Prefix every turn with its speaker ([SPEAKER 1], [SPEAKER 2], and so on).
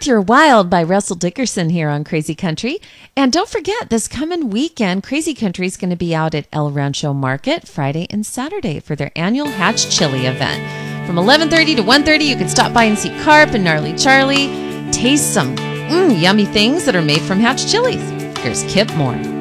[SPEAKER 1] with your Wild by Russell Dickerson here on Crazy Country. And don't forget, this coming weekend, Crazy Country is going to be out at El Rancho Market Friday and Saturday for their annual Hatch Chili event. From 11:30 to 1:30, you can stop by and see Carp and Gnarly Charlie. Taste some yummy things that are made from Hatch chilies. Here's Kip Moore.